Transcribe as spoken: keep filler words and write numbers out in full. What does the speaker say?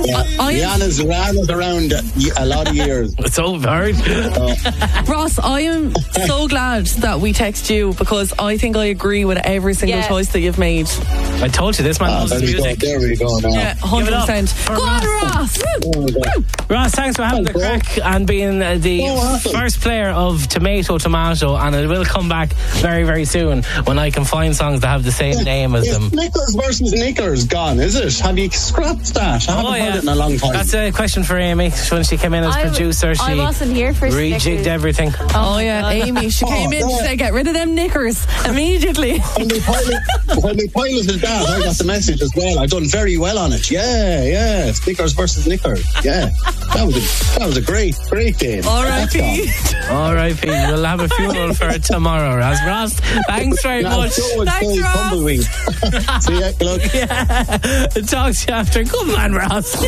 Yeah. I, Rihanna's, Rihanna's around a lot of years. It's so hard. Uh, Ross, I am so glad that we text you because I think I agree with every single Yeah. choice that you've made. I told you this man ah, loves there, we go, music. there we go now. Yeah, one hundred percent. Give it up Go for on, Ross. There we go. Ross, thanks for having the crack and being uh, the Oh, awesome. first player of Tomato Tomato, and it will come back very, very soon when I can find songs that have the same name as Is them. Nichols versus Nickers gone, is it? Have you scrapped that? I haven't Oh, heard yeah. it in a long time. That's a question for Amy. When she came in as I was- producer, she I wasn't here for rejigged Snickers. everything. Oh, yeah, Amy. She came in, she said, get rid of them knickers immediately. When they, pilot, when they piloted that, I got the message as well. I've done very well on it. Yeah, yeah. Snickers versus Nickers. Yeah. That was a, that was a great, great game. R I P R I P We'll have a funeral for it tomorrow. As Ross, thanks very Now, much. so would Thanks, say Ross. Tumbleweed. See ya, look. Yeah. Talk to you after. Good man, Ross.